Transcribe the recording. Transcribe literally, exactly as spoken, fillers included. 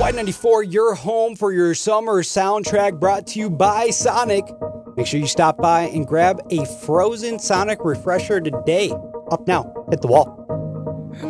Y ninety-four, your home for your summer soundtrack, brought to you by Sonic. Make sure you stop by and grab a frozen Sonic refresher today. Up now, hit the wall.